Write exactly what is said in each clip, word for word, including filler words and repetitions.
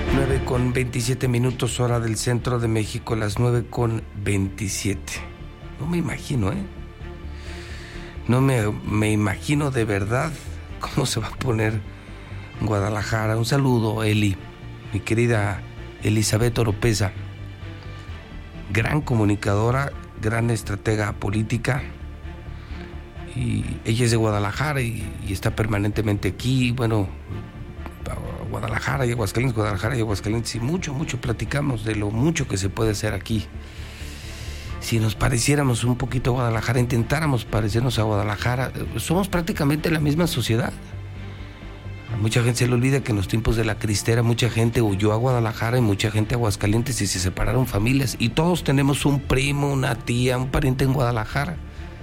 nueve con veintisiete minutos, hora del centro de México, las nueve con veintisiete. No me imagino, ¿eh? No me, me imagino de verdad cómo se va a poner Guadalajara. Un saludo, Eli, mi querida Elizabeth Oropesa, gran comunicadora, gran estratega política. Y ella es de Guadalajara y, y está permanentemente aquí. Bueno, Guadalajara y Aguascalientes, Guadalajara y Aguascalientes, y mucho, mucho platicamos de lo mucho que se puede hacer aquí. Si nos pareciéramos un poquito a Guadalajara, intentáramos parecernos a Guadalajara, somos prácticamente la misma sociedad. A mucha gente se le olvida que en los tiempos de la cristera mucha gente huyó a Guadalajara y mucha gente a Aguascalientes y se separaron familias, y todos tenemos un primo, una tía, un pariente en Guadalajara.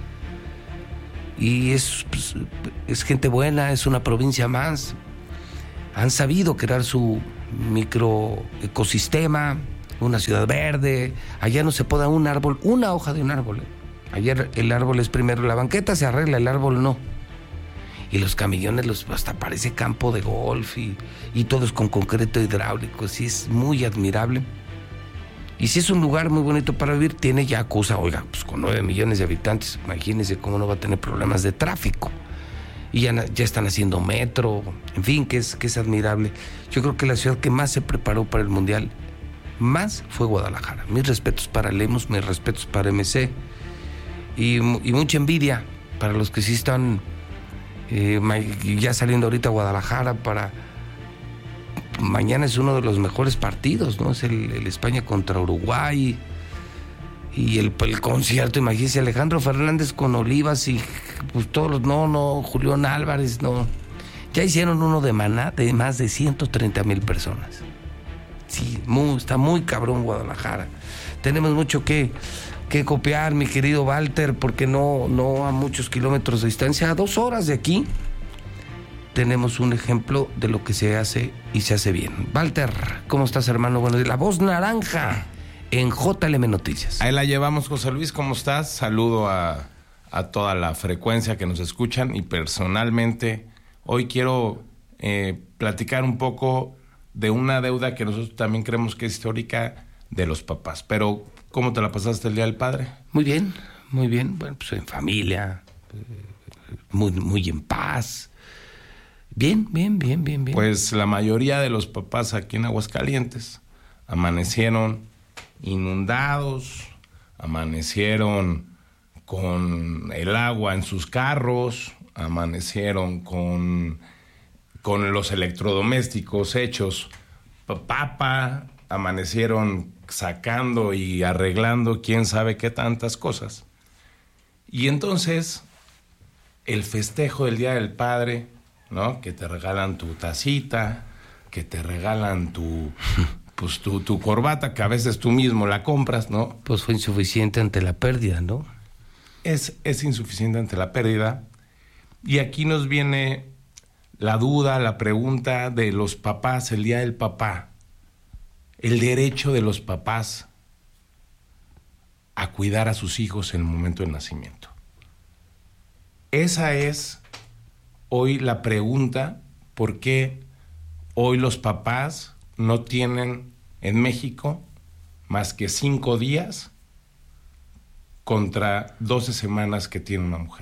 Y es, pues, es gente buena, es una provincia más. Han sabido crear su microecosistema, una ciudad verde. Allá no se poda un árbol, una hoja de un árbol. Ayer el árbol es primero, la banqueta se arregla, el árbol no. Y los camillones, los, hasta parece campo de golf, y, y todo es con concreto hidráulico. Sí, es muy admirable. Y si es un lugar muy bonito para vivir, tiene ya cosa, oiga, pues con nueve millones de habitantes, imagínense cómo no va a tener problemas de tráfico. Y ya, ya están haciendo metro, en fin, que es, que es admirable. Yo creo que la ciudad que más se preparó para el Mundial, más fue Guadalajara. Mis respetos para Lemus, mis respetos para M C. Y, y mucha envidia para los que sí están eh, ya saliendo ahorita a Guadalajara para... Mañana es uno de los mejores partidos, ¿no? Es el, el España contra Uruguay. Y el, el concierto, imagínense, Alejandro Fernández con Olivas y pues todos los, no, no, Julián Álvarez, no. Ya hicieron uno de Maná de más de ciento treinta mil personas. Sí, muy, está muy cabrón Guadalajara. Tenemos mucho que, que copiar, mi querido Walter, porque no, no a muchos kilómetros de distancia, a dos horas de aquí, tenemos un ejemplo de lo que se hace y se hace bien. Walter, ¿cómo estás, hermano? Bueno, la voz naranja en J L M Noticias. Ahí la llevamos, José Luis, ¿cómo estás? Saludo a, a toda la frecuencia que nos escuchan, y personalmente hoy quiero eh, platicar un poco de una deuda que nosotros también creemos que es histórica, de los papás. Pero, ¿cómo te la pasaste el Día del Padre? Muy bien, muy bien. Bueno, pues en familia, muy, muy en paz. Bien, bien, bien, bien, bien. Pues la mayoría de los papás aquí en Aguascalientes amanecieron inundados, amanecieron con el agua en sus carros, amanecieron con, con los electrodomésticos hechos papa, amanecieron sacando y arreglando quién sabe qué tantas cosas. Y entonces, el festejo del Día del Padre, ¿no? Que te regalan tu tacita, que te regalan tu... pues tu, tu corbata, que a veces tú mismo la compras, ¿no? Pues fue insuficiente ante la pérdida, ¿no? Es, es insuficiente ante la pérdida. Y aquí nos viene la duda, la pregunta de los papás, el Día del Papá. El derecho de los papás a cuidar a sus hijos en el momento del nacimiento. Esa es hoy la pregunta, ¿por qué hoy los papás no tienen en México más que cinco días contra doce semanas que tiene una mujer?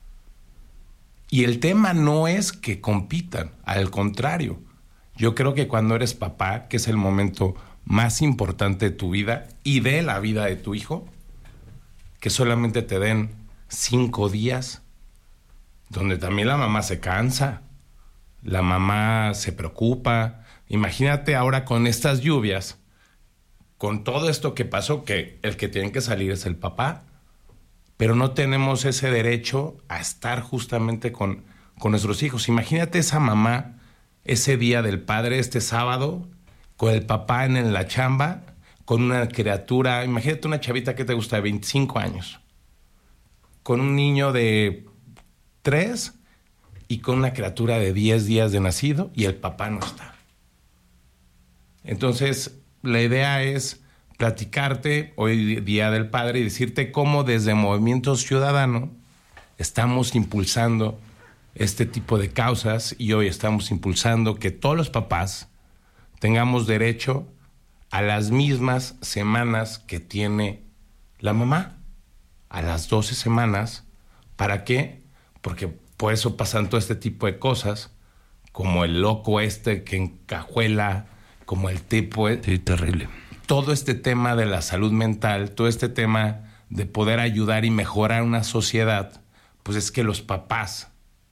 Y el tema no es que compitan, al contrario. Yo creo que cuando eres papá, que es el momento más importante de tu vida y de la vida de tu hijo, que solamente te den cinco días, donde también la mamá se cansa, la mamá se preocupa. Imagínate ahora con estas lluvias, con todo esto que pasó, que el que tiene que salir es el papá, pero no tenemos ese derecho a estar justamente con, con nuestros hijos. Imagínate esa mamá, ese Día del Padre, este sábado, con el papá en, en la chamba, con una criatura, imagínate una chavita que te gusta de veinticinco años, con un niño de tres y con una criatura de diez días de nacido, y el papá no está. Entonces, la idea es platicarte hoy Día del Padre y decirte cómo desde Movimiento Ciudadano estamos impulsando este tipo de causas, y hoy estamos impulsando que todos los papás tengamos derecho a las mismas semanas que tiene la mamá, a las doce semanas. ¿Para qué? Porque por eso pasan todo este tipo de cosas, como el loco este que encajuela, como el tipo... Sí, terrible. Todo este tema de la salud mental, todo este tema de poder ayudar y mejorar una sociedad, pues es que los papás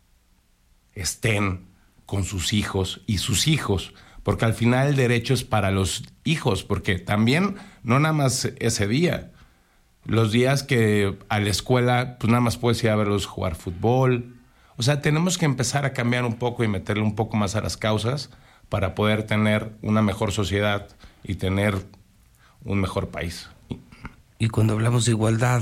estén con sus hijos y sus hijos, porque al final el derecho es para los hijos, porque también no nada más ese día, los días que a la escuela pues nada más puedes ir a verlos jugar fútbol. O sea, tenemos que empezar a cambiar un poco y meterle un poco más a las causas para poder tener una mejor sociedad y tener un mejor país. Y cuando hablamos de igualdad,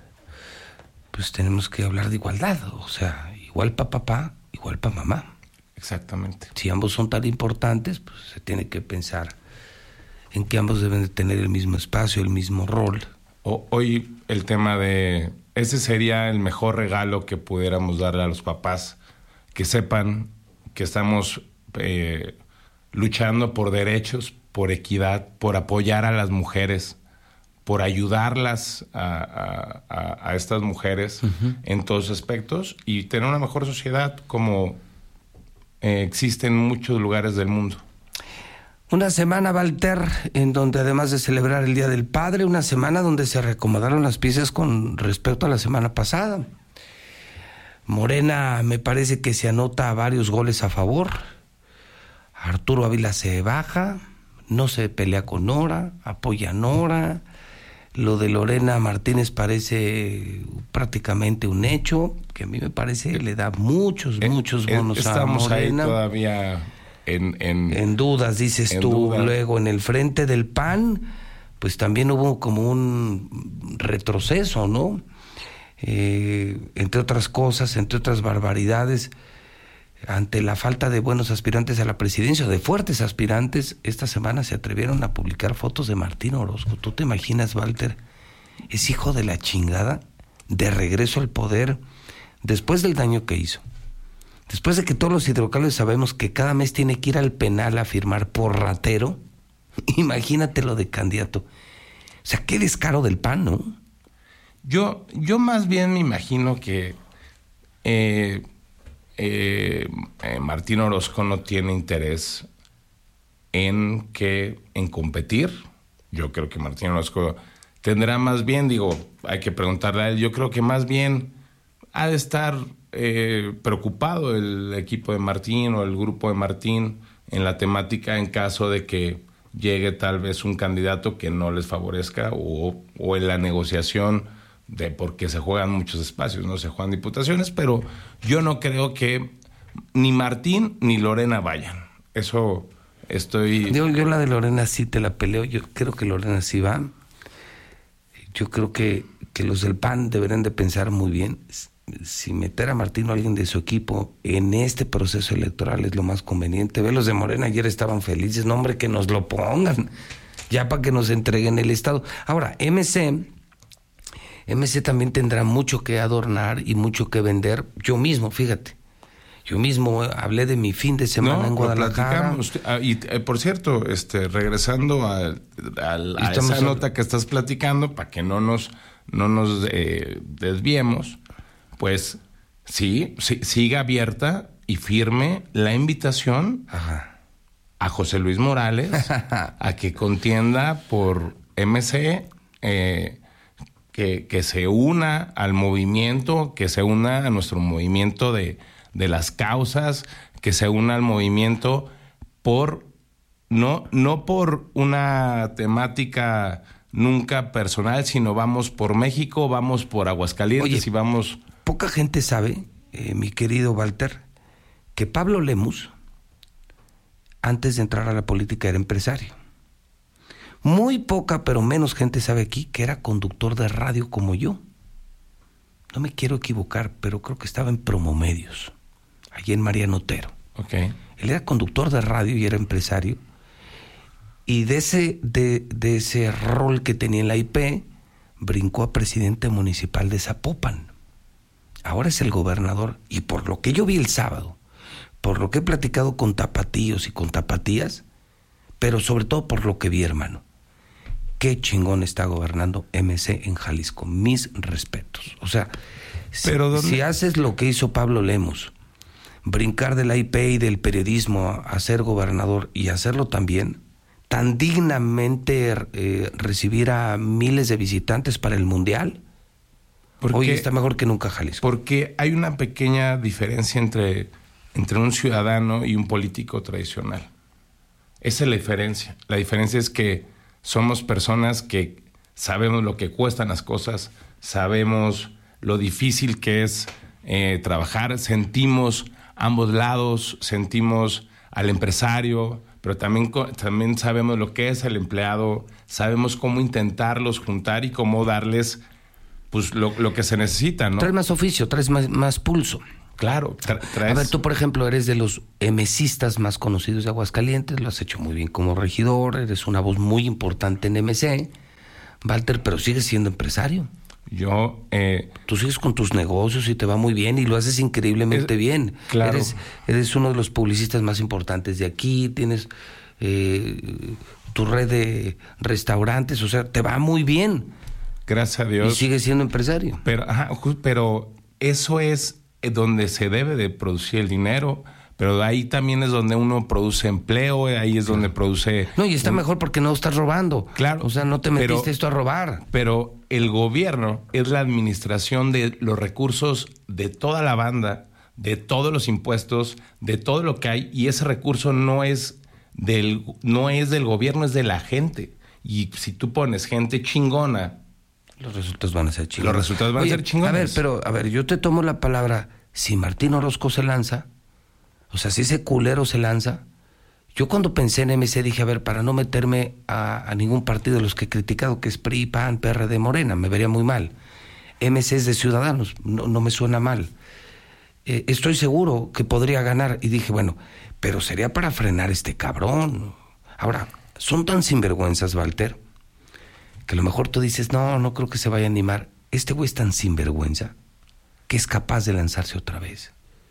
pues tenemos que hablar de igualdad, o sea, igual para papá, igual para mamá. Exactamente. Si ambos son tan importantes, pues se tiene que pensar en que ambos deben de tener el mismo espacio, el mismo rol. O, hoy el tema de... Ese sería el mejor regalo que pudiéramos darle a los papás, que sepan que estamos eh, luchando por derechos, por equidad, por apoyar a las mujeres, por ayudarlas a, a, a, a estas mujeres uh-huh. en todos aspectos y tener una mejor sociedad como eh, existe en muchos lugares del mundo. Una semana, Walter, en donde además de celebrar el Día del Padre, una semana donde se reacomodaron las piezas con respecto a la semana pasada. Morena me parece que se anota varios goles a favor. Arturo Ávila se baja, no se pelea con Nora, apoya a Nora. Lo de Lorena Martínez parece prácticamente un hecho, que a mí me parece le da muchos, eh, muchos bonos eh, a Morena. Estamos ahí todavía... En, en, en dudas, dices en tú. Duda. Luego, en el frente del P A N, pues también hubo como un retroceso, ¿no? Eh, entre otras cosas, entre otras barbaridades, ante la falta de buenos aspirantes a la presidencia, de fuertes aspirantes, esta semana se atrevieron a publicar fotos de Martín Orozco. ¿Tú te imaginas, Walter? Es hijo de la chingada, de regreso al poder, después del daño que hizo. Después de que todos los hidrocarburos sabemos que cada mes tiene que ir al penal a firmar por ratero, imagínate lo de candidato. O sea, qué descaro del P A N, ¿no? Yo, yo más bien me imagino que eh, eh, eh, Martín Orozco no tiene interés en, que, en competir. Yo creo que Martín Orozco tendrá más bien, digo, hay que preguntarle a él, yo creo que más bien ha de estar... Eh, preocupado el equipo de Martín o el grupo de Martín en la temática en caso de que llegue tal vez un candidato que no les favorezca o, o en la negociación de porque se juegan muchos espacios, no se juegan diputaciones, pero yo no creo que ni Martín ni Lorena vayan. Eso estoy... Yo, yo la de Lorena sí te la peleo, yo creo que Lorena sí va. Yo creo que, que los del P A N deberían de pensar muy bien si meter a Martín o a alguien de su equipo en este proceso electoral es lo más conveniente. Ve, los de Morena ayer estaban felices, no hombre, que nos lo pongan, ya para que nos entreguen el Estado. Ahora, M C, M C también tendrá mucho que adornar y mucho que vender. Yo mismo, fíjate, yo mismo hablé de mi fin de semana no, en Guadalajara. Y eh, por cierto, este, regresando a, a, a esa nota que estás platicando, para que no nos, no nos eh, desviemos, pues sí, sí, sigue abierta y firme la invitación Ajá. a José Luis Morales a que contienda por M C, eh, que, que se una al movimiento, que se una a nuestro movimiento de, de las causas, que se una al movimiento por, no, no por una temática nunca personal, sino vamos por México, vamos por Aguascalientes. Oye, y vamos... Poca gente sabe, eh, mi querido Walter, que Pablo Lemus, antes de entrar a la política, era empresario. Muy poca, pero menos gente sabe aquí que era conductor de radio como yo. No me quiero equivocar, pero creo que estaba en Promomedios, allí en Mariano Otero. Okay. Él era conductor de radio y era empresario. Y de ese, de, de ese rol que tenía en la I P, brincó a presidente municipal de Zapopan. Ahora es el gobernador, y por lo que yo vi el sábado, por lo que he platicado con tapatíos y con tapatías, pero sobre todo por lo que vi, hermano. Qué chingón está gobernando M C en Jalisco. Mis respetos. O sea, pero si, si haces lo que hizo Pablo Lemos, brincar de la I P y del periodismo a, a ser gobernador y hacerlo también, tan dignamente eh, recibir a miles de visitantes para el Mundial, porque, hoy está mejor que nunca Jalisco. Porque hay una pequeña diferencia entre, entre un ciudadano y un político tradicional. Esa es la diferencia. La diferencia es que somos personas que sabemos lo que cuestan las cosas, sabemos lo difícil que es eh, trabajar, sentimos ambos lados, sentimos al empresario, pero también, también sabemos lo que es el empleado, sabemos cómo intentarlos juntar y cómo darles pues lo, lo que se necesita, ¿no? Traes más oficio, traes más, más pulso. Claro, tra- traes... A ver, tú, por ejemplo, eres de los emesistas más conocidos de Aguascalientes, lo has hecho muy bien como regidor, eres una voz muy importante en M C, Walter, pero sigues siendo empresario. Yo... Eh, Tú sigues con tus negocios y te va muy bien y lo haces increíblemente es, bien. Claro. Eres, eres uno de los publicistas más importantes de aquí, tienes eh, tu red de restaurantes, o sea, te va muy bien. Gracias a Dios. Y sigues siendo empresario. Pero, ajá, pero eso es donde se debe de producir el dinero, pero ahí también es donde uno produce empleo, ahí es donde produce... No, y está un... mejor porque no estás robando. Claro. O sea, no te metiste pero, esto a robar. Pero el gobierno es la administración de los recursos de toda la banda, de todos los impuestos, de todo lo que hay, y ese recurso no es del, no es del gobierno, es de la gente. Y si tú pones gente chingona... Los resultados van a ser chingones. Los resultados van Oye, a ser chingones. A ver, pero, a ver, yo te tomo la palabra. Si Martín Orozco se lanza, o sea, si ese culero se lanza, yo cuando pensé en M C dije, a ver, para no meterme a, a ningún partido de los que he criticado, que es P R I, P A N, P R D, Morena, me vería muy mal. M C es de Ciudadanos, no, no me suena mal. Eh, estoy seguro que podría ganar. Y dije, bueno, pero sería para frenar este cabrón. Ahora, son tan sinvergüenzas, Walter, que a lo mejor tú dices, no, no creo que se vaya a animar. Este güey es tan sinvergüenza que es capaz de lanzarse otra vez.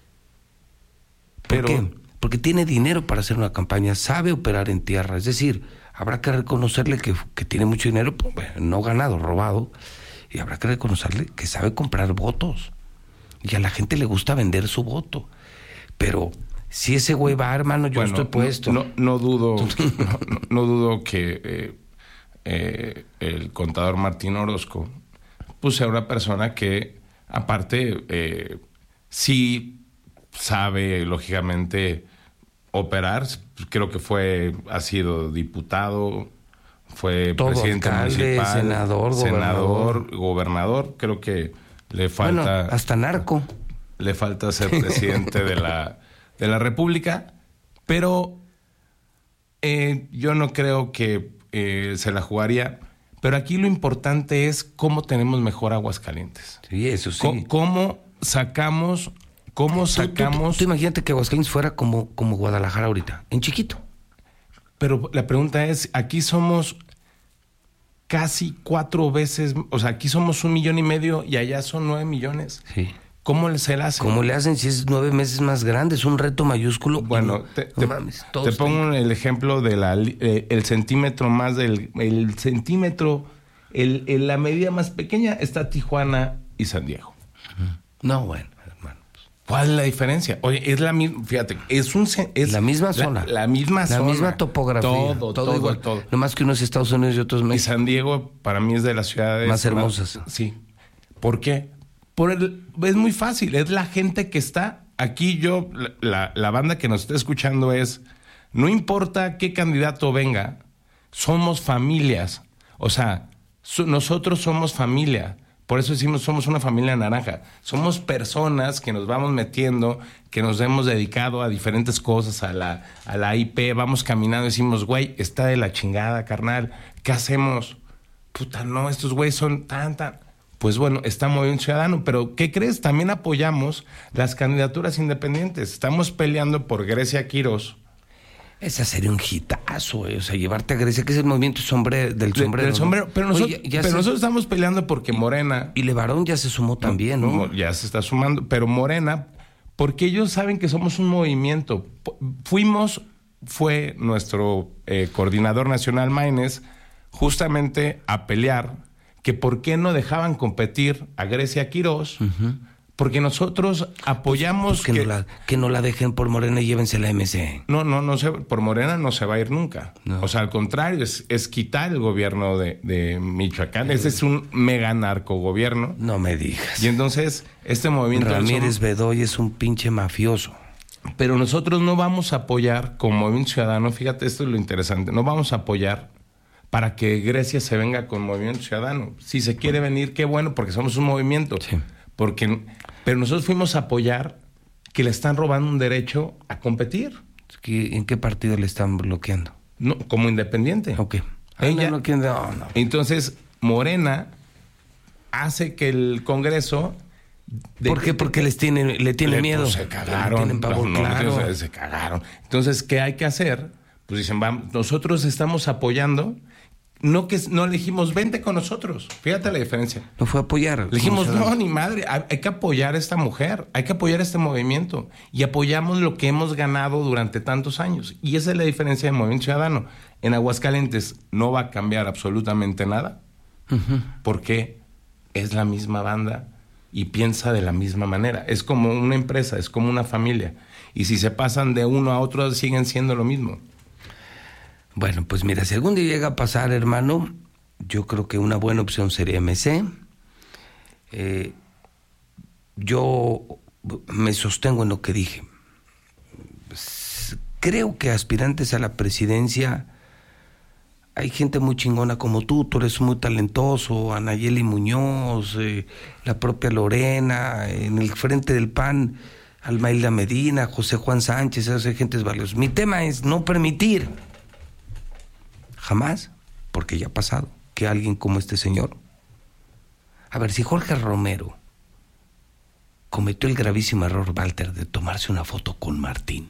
¿Por Pero... qué? Porque tiene dinero para hacer una campaña, sabe operar en tierra. Es decir, habrá que reconocerle que, que tiene mucho dinero, pues, bueno, no ganado, robado, y habrá que reconocerle que sabe comprar votos. Y a la gente le gusta vender su voto. Pero si ese güey va, hermano, yo bueno, estoy puesto. No, no, no dudo, no, no, no dudo que... Eh, Eh, el contador Martín Orozco, pues era una persona que, aparte, eh, sí sabe, lógicamente, operar. Creo que fue, ha sido diputado, fue todo, presidente alcalde, municipal, senador, senador, gobernador. gobernador. Creo que le falta... Bueno, hasta narco. Le falta ser presidente de la, de la República, pero eh, yo no creo que Eh, se la jugaría, pero aquí lo importante es cómo tenemos mejor Aguascalientes. Sí, eso sí. C- ¿Cómo sacamos, cómo sacamos? Tú, tú, tú imagínate que Aguascalientes fuera como, como Guadalajara ahorita, en chiquito. Pero la pregunta es, aquí somos casi cuatro veces, o sea, aquí somos un millón y medio y allá son nueve millones. Sí. ¿Cómo se le hace? ¿Cómo le hacen si es nueve meses más grande? Es un reto mayúsculo. Bueno, te, no, te, mames, te pongo el ejemplo de la eh, el centímetro más del el centímetro, el, el la medida más pequeña está Tijuana y San Diego. No, bueno, hermano. ¿Cuál es la diferencia? Oye, es la misma, fíjate, es un es la misma zona, la, la misma la zona, misma topografía, todo, todo, todo, igual. todo. No más que unos Estados Unidos y otros México. Y San Diego para mí es de las ciudades más hermosas. Más, sí. ¿Por qué? Por el, es muy fácil, es la gente que está aquí. Yo, la, la banda que nos está escuchando es, no importa qué candidato venga, somos familias. O sea, so, nosotros somos familia. Por eso decimos, somos una familia naranja. Somos personas que nos vamos metiendo, que nos hemos dedicado a diferentes cosas, a la, a la I P, vamos caminando y decimos, güey, está de la chingada, carnal. ¿Qué hacemos? Puta, no, estos güeyes son tan, tan... Pues bueno, está Movimiento Ciudadano, pero ¿qué crees? También apoyamos las candidaturas independientes. Estamos peleando por Grecia Quirós. Esa sería un hitazo, eh. O sea, llevarte a Grecia, que es el movimiento sombre, del sombrero. Del sombrero, ¿no? pero, nosotros, Oye, ya, ya pero se... nosotros estamos peleando porque Morena... Y Levarón ya se sumó también, ¿no? Ya se está sumando, pero Morena, porque ellos saben que somos un movimiento. Fuimos, fue nuestro eh, coordinador nacional Maínez justamente a pelear que por qué no dejaban competir a Grecia Quirós, uh-huh. porque nosotros apoyamos pues, pues que, que... No la, que no la dejen por Morena y llévense la M C. No, no, no se, por Morena no se va a ir nunca. No. O sea, al contrario, es, es quitar el gobierno de, de Michoacán. Ese es un mega narcogobierno. No me digas. Y entonces, este movimiento... Ramírez son... Bedoya es un pinche mafioso. Pero nosotros no vamos a apoyar como Movimiento Ciudadano, fíjate, esto es lo interesante, no vamos a apoyar para que Grecia se venga con Movimiento Ciudadano. Si se quiere venir, qué bueno, porque somos un movimiento. Sí. Porque, pero nosotros fuimos a apoyar que le están robando un derecho a competir. ¿En qué partido le están bloqueando? No, como independiente. Ok. Ella, no, no, no, no. Entonces, Morena hace que el Congreso... De, ¿Por qué? Porque les tiene, le tiene le, miedo. Pues, se cagaron. Pavor, no, claro. no, se cagaron. Entonces, ¿qué hay que hacer? Pues dicen, vamos, nosotros estamos apoyando... No que no le dijimos, vente con nosotros. Fíjate la diferencia. No fue apoyar. Le dijimos, no, ni madre, hay, hay que apoyar a esta mujer, hay que apoyar a este movimiento. Y apoyamos lo que hemos ganado durante tantos años. Y esa es la diferencia del Movimiento Ciudadano. En Aguascalientes no va a cambiar absolutamente nada, uh-huh. porque es la misma banda y piensa de la misma manera. Es como una empresa, es como una familia. Y si se pasan de uno a otro, siguen siendo lo mismo. Bueno, pues mira, si algún día llega a pasar, hermano, yo creo que una buena opción sería M C. Eh, yo me sostengo en lo que dije. Creo que aspirantes a la presidencia hay gente muy chingona como tú, tú eres muy talentoso, Anayeli Muñoz, eh, la propia Lorena, en el frente del P A N, Almailda Medina, José Juan Sánchez, esas gentes valiosas. Mi tema es no permitir jamás, porque ya ha pasado, que alguien como este señor... A ver, si Jorge Romero cometió el gravísimo error, Walter, de tomarse una foto con Martín,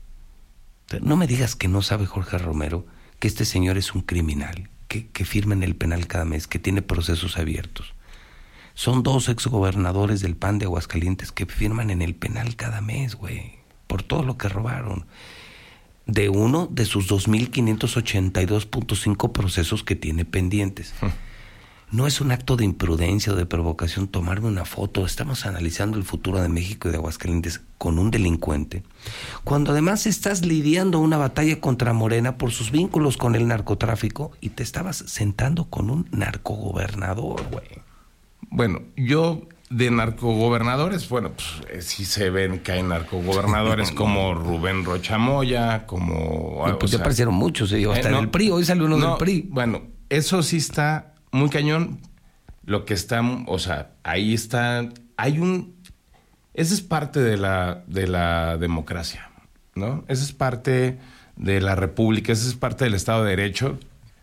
no me digas que no sabe Jorge Romero que este señor es un criminal, que, que firma en el penal cada mes, que tiene procesos abiertos. Son dos exgobernadores del P A N de Aguascalientes que firman en el penal cada mes, güey, por todo lo que robaron. De uno de sus dos mil quinientos ochenta y dos punto cinco procesos que tiene pendientes. No es un acto de imprudencia o de provocación tomarme una foto. Estamos analizando el futuro de México y de Aguascalientes con un delincuente, cuando además estás lidiando una batalla contra Morena por sus vínculos con el narcotráfico y te estabas sentando con un narcogobernador, güey. Bueno, yo... De narcogobernadores, bueno, pues eh, sí se ven que hay narcogobernadores como Rubén Rocha Moya, como... Y pues ya aparecieron muchos, ¿eh? Hasta eh, no, en el P R I, hoy salió uno no, del P R I. Bueno, eso sí está muy cañón. Lo que está, o sea, ahí está, hay un... Esa es parte de la, de la democracia, ¿no? Esa es parte de la república, esa es parte del Estado de Derecho,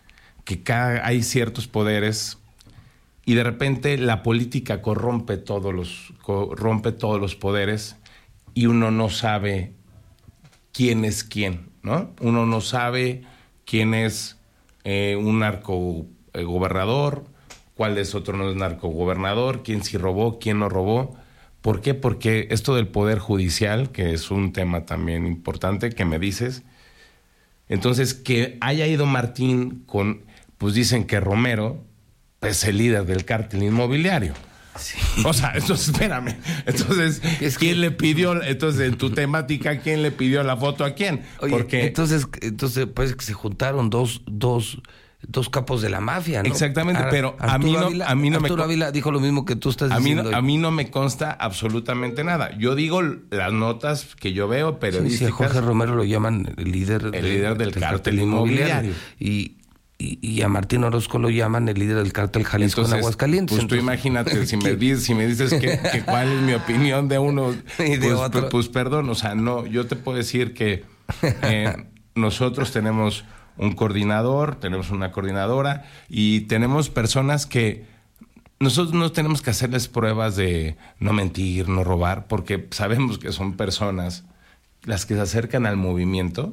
que cada, hay ciertos poderes... Y de repente la política corrompe todos los, corrompe todos los poderes y uno no sabe quién es quién, ¿no? Uno no sabe quién es eh, un narcogobernador, cuál es otro no es narcogobernador, quién sí robó, quién no robó. ¿Por qué? Porque esto del poder judicial, que es un tema también importante que me dices, entonces que haya ido Martín con, pues dicen que Romero... es el líder del cártel inmobiliario. Sí. O sea, entonces, espérame. Entonces, es ¿quién que... le pidió? Entonces, en tu temática, ¿quién le pidió la foto a quién? Oye, porque entonces, entonces pues que se juntaron dos, dos, dos capos de la mafia, ¿no? Exactamente, a, pero a mí no, Ávila, a mí no Arturo me Ávila dijo lo mismo que tú estás a mí diciendo. No, a mí no me consta absolutamente nada. Yo digo las notas que yo veo periodísticas. Sí, sí, a Jorge Romero lo llaman el líder, el de, líder del, del cártel, cártel inmobiliario. inmobiliario. Y Y, y a Martín Orozco lo llaman el líder del cártel Jalisco entonces, en Aguascalientes. Pues entonces, tú imagínate, si me dices, si me dices que, que cuál es mi opinión de uno, y de pues, otro. Pues, pues perdón, o sea, no, yo te puedo decir que eh, nosotros tenemos un coordinador, tenemos una coordinadora y tenemos personas que nosotros no tenemos que hacerles pruebas de no mentir, no robar, porque sabemos que son personas las que se acercan al movimiento,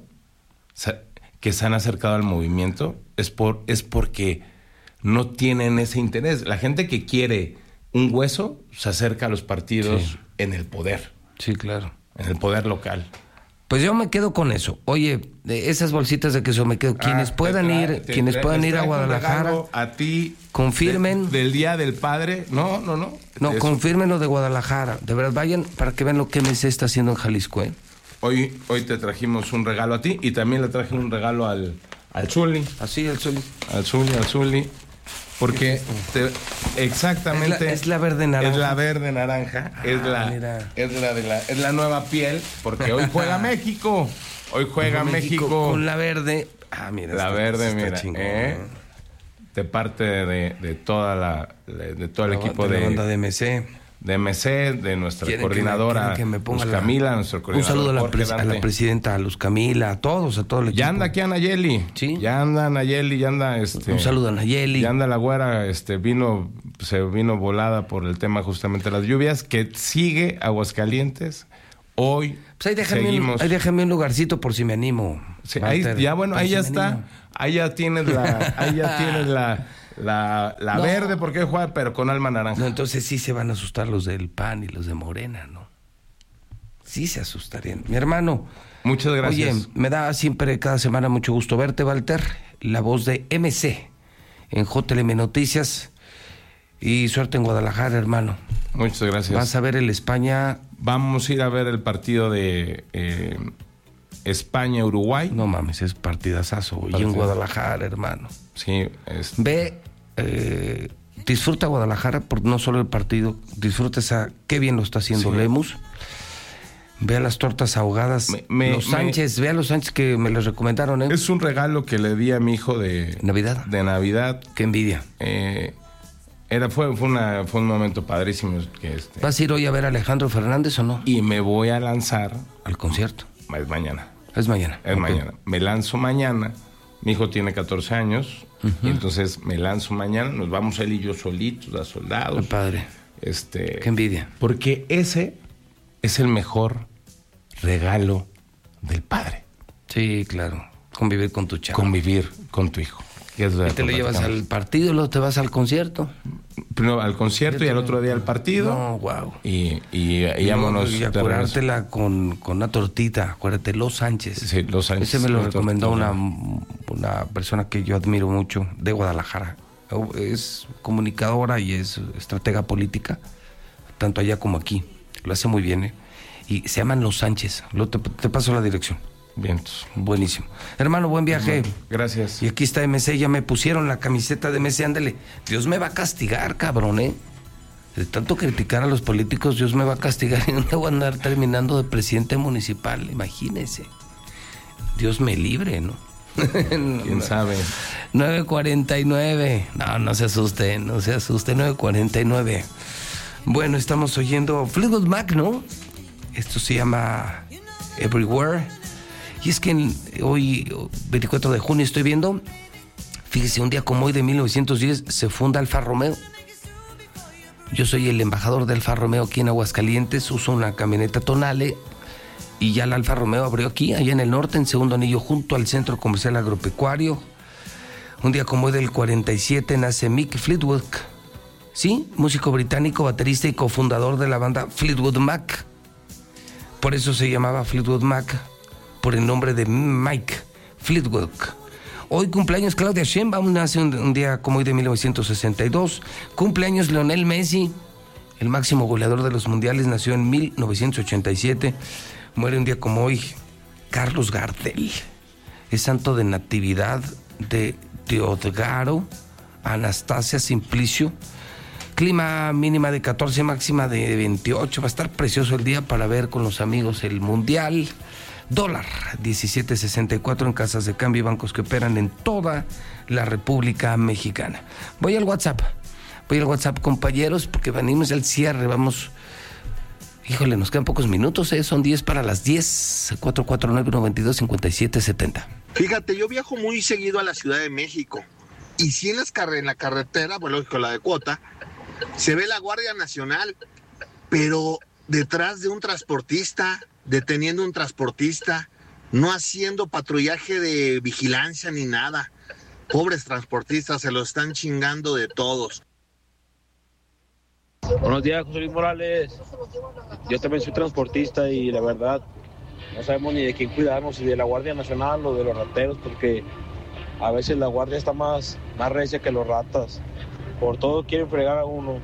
que se han acercado al movimiento, es, por, es porque no tienen ese interés. La gente que quiere un hueso se acerca a los partidos sí. en el poder. Sí, claro. En el poder local. Pues yo me quedo con eso. Oye, de esas bolsitas de queso me quedo. Quienes Ah, puedan te ir, trae, quienes trae, puedan ir a un Guadalajara, regalo a ti, confirmen. De, del Día del Padre. No, no, no. No, Eso. confirmen lo de Guadalajara. De verdad, vayan para que vean lo que M C está haciendo en Jalisco, ¿eh? Hoy, hoy te trajimos un regalo a ti y también le traje un regalo al, al Zuli. Así, el Zuli. Al Zuli, al Zuli. Porque te, exactamente Es la, es la verde naranja. Es la verde naranja. Ah, es la mira. es la de la es la nueva piel. Porque hoy juega México. Hoy juega México, México. Con la verde. Ah, mira. La está, verde, está mira. chingón, ¿eh? De parte de, de toda la de todo el la, equipo de de, la banda de M C. De M C, de nuestra coordinadora que me, que me Luz Camila, la, nuestra coordinadora. Un saludo a la, pres, a la presidenta Luz Camila, a todos, a todo el equipo. Ya anda aquí a Nayeli. Sí. Ya anda Nayeli, ya anda este. Un saludo a Nayeli. Ya anda la güera, este, vino, se vino volada por el tema justamente de las lluvias, que sigue Aguascalientes. Hoy pues ahí déjame, seguimos. Un, ahí déjame un lugarcito por si me animo. Sí, ahí, ya bueno, ahí si ya me está. Animo. Ahí ya tienes la, ahí ya tienes la. La, la no. verde, porque juega, pero con alma naranja. No, entonces sí se van a asustar los del P A N y los de Morena, ¿no? Sí se asustarían. Mi hermano. Muchas gracias. Oye, me da siempre, cada semana, mucho gusto verte, Walter. La voz de M C en J L M Noticias. Y suerte en Guadalajara, hermano. Muchas gracias. Vas a ver el España. Vamos a ir a ver el partido de eh, España-Uruguay. No mames, es partidazazo. Partidazo. Y en Guadalajara, hermano. Sí. Es... Ve, eh, disfruta Guadalajara, por no solo el partido, disfruta esa, qué bien lo está haciendo sí. Lemus. Ve a las tortas ahogadas. Me, me, los Sánchez, me... ve a los Sánchez que me les recomendaron, ¿eh? Es un regalo que le di a mi hijo de Navidad. De Navidad. Qué envidia. Eh, era, fue, fue, una, fue un momento padrísimo. Que este... ¿Vas a ir hoy a ver a Alejandro Fernández o no? Y me voy a lanzar. ¿Al concierto? Es mañana. Es mañana. Es okay. mañana. Me lanzo mañana. Mi hijo tiene catorce años, uh-huh. y entonces me lanzo mañana, nos vamos él y yo solitos a Soldados. Qué padre. Este, Qué envidia. Porque ese es el mejor regalo del padre. Sí, claro. Convivir con tu chavo. Convivir con tu hijo. Y te lo llevas al partido y luego te vas al concierto. Primero al concierto y al otro día al partido. No, wow. Y, y, y, y vámonos. Y a curártela con, con una tortita. Acuérdate, Los Sánchez. Sí, Los Sánchez. Ese me lo recomendó una, una persona que yo admiro mucho, de Guadalajara. Es comunicadora y es estratega política, tanto allá como aquí. Lo hace muy bien, ¿eh? Y se llaman Los Sánchez. Lo te, te paso la dirección. Bien. Buenísimo. Hermano, buen viaje. Gracias. Y aquí está M C, ya me pusieron la camiseta de M C, ándale. Dios me va a castigar, cabrón, ¿eh? De tanto criticar a los políticos, Dios me va a castigar y no me voy a andar terminando de presidente municipal, imagínense. Dios me libre, ¿no? ¿Quién sabe? nueve cuarenta y nueve. No, no se asuste, no se asuste, nueve cuarenta y nueve. Bueno, estamos oyendo Fleetwood Mac, ¿no? Esto se llama Everywhere. Y es que hoy, veinticuatro de junio, estoy viendo, fíjese, un día como hoy de mil novecientos diez se funda Alfa Romeo. Yo soy el embajador de Alfa Romeo aquí en Aguascalientes, uso una camioneta Tonale y ya la Alfa Romeo abrió aquí, allá en el norte, en Segundo Anillo, junto al Centro Comercial Agropecuario. Un día como hoy del cuarenta y siete nace Mick Fleetwood, sí, músico británico, baterista y cofundador de la banda Fleetwood Mac. Por eso se llamaba Fleetwood Mac, por el nombre de Mike Fleetwood. Hoy cumpleaños Claudia Sheinbaum, nace un, un día como hoy de mil novecientos sesenta y dos. Cumpleaños Lionel Messi, el máximo goleador de los mundiales, nació en mil novecientos ochenta y siete. Muere un día como hoy Carlos Gardel, es santo de natividad de Teodgaro, Anastasia, Simplicio. Clima mínima de catorce, máxima de veintiocho. Va a estar precioso el día para ver con los amigos el mundial. Dólar diecisiete sesenta y cuatro en casas de cambio y bancos que operan en toda la República Mexicana. Voy al WhatsApp, voy al WhatsApp, compañeros, porque venimos al cierre, vamos. Híjole, nos quedan pocos minutos, ¿eh? Son diez para las diez, cuatro cuatro nueve, nueve dos, cinco siete siete cero. Fíjate, yo viajo muy seguido a la Ciudad de México, y si en, las carre- en la carretera, pues lógico, la de cuota, se ve la Guardia Nacional, pero detrás de un transportista, deteniendo un transportista, no haciendo patrullaje de vigilancia ni nada. Pobres transportistas, se lo están chingando de todos. Buenos días, José Luis Morales. Yo también soy transportista y la verdad, No sabemos ni de quién cuidarnos, si de la Guardia Nacional o de los rateros, porque a veces la guardia está más, más recia que los ratas. Por todo quieren fregar a uno.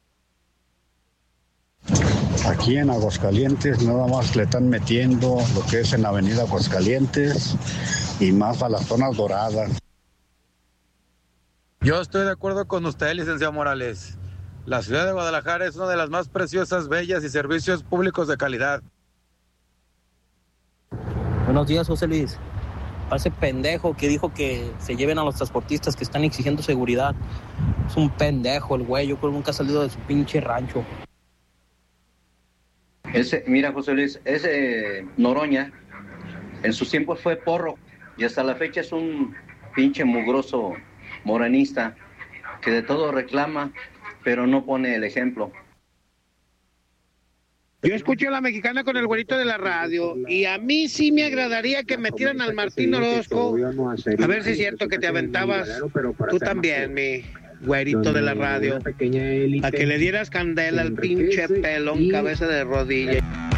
Aquí en Aguascalientes nada más le están metiendo lo que es en la avenida Aguascalientes y más a las zonas doradas. Yo estoy de acuerdo con usted, licenciado Morales. La ciudad de Guadalajara es una de las más preciosas, bellas y servicios públicos de calidad. Buenos días, José Luis. Parece pendejo que dijo que se lleven a los transportistas que están exigiendo seguridad. Es un pendejo el güey, yo creo que nunca ha salido de su pinche rancho. Ese, mira, José Luis, ese Noroña en sus tiempos fue porro y hasta la fecha es un pinche mugroso moranista que de todo reclama, pero no pone el ejemplo. Yo escucho a la mexicana con el güerito de la radio y a mí sí me agradaría que metieran al Martín Orozco. A ver si es cierto que te aventabas tú también, mi güerito de la radio, a que le dieras candela al pinche pelón cabeza de rodilla.